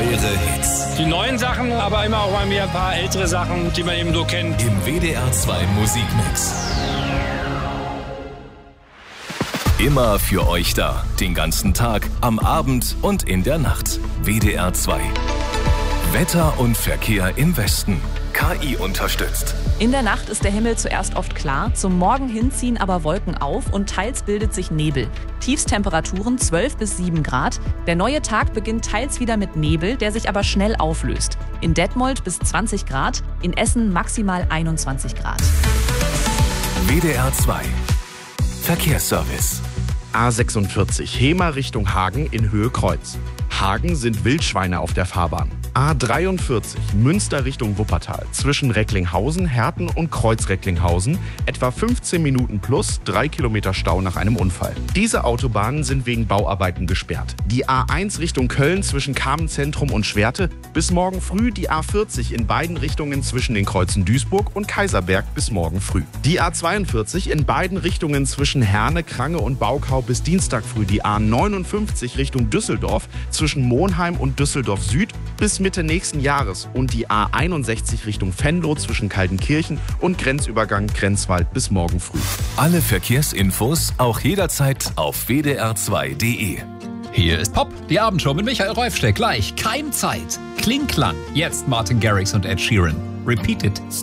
Schwere Hits. Die neuen Sachen, aber immer auch mal wieder ein paar ältere Sachen, die man eben so kennt. Im WDR 2 Musikmix. Immer für euch da. Den ganzen Tag, am Abend und in der Nacht. WDR 2. Wetter und Verkehr im Westen. KI unterstützt. In der Nacht ist der Himmel zuerst oft klar, zum Morgen hin ziehen aber Wolken auf und teils bildet sich Nebel. Tiefstemperaturen 12 bis 7 Grad. Der neue Tag beginnt teils wieder mit Nebel, der sich aber schnell auflöst. In Detmold bis 20 Grad, in Essen maximal 21 Grad. WDR 2. Verkehrsservice. A46 Hemer Richtung Hagen in Höhe Kreuz. Hagen sind Wildschweine auf der Fahrbahn. A43 Münster Richtung Wuppertal zwischen Recklinghausen, Herten und Kreuz-Recklinghausen etwa 15 Minuten plus 3 Kilometer Stau nach einem Unfall. Diese Autobahnen sind wegen Bauarbeiten gesperrt. Die A1 Richtung Köln zwischen Kamenzentrum und Schwerte bis morgen früh, die A40 in beiden Richtungen zwischen den Kreuzen Duisburg und Kaiserberg bis morgen früh. Die A42 in beiden Richtungen zwischen Herne, Krange und Baukau bis Dienstag früh. Die A59 Richtung Düsseldorf zwischen Monheim und Düsseldorf Süd bis Mitte nächsten Jahres und die A61 Richtung Venlo zwischen Kaltenkirchen und Grenzübergang Grenzwald bis morgen früh. Alle Verkehrsinfos auch jederzeit auf wdr2.de. Hier ist Pop, die Abendshow mit Michael Reufsteck. Gleich Keimzeit. Kling Klang. Jetzt Martin Garrix und Ed Sheeran. Repeat it.